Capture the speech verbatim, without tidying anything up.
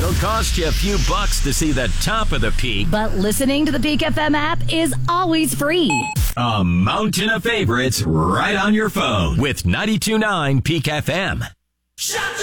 It'll cost you a few bucks to see the top of the peak. But listening to the Peak F M app is always free. A mountain of favorites right on your phone with ninety-two point nine Peak F M.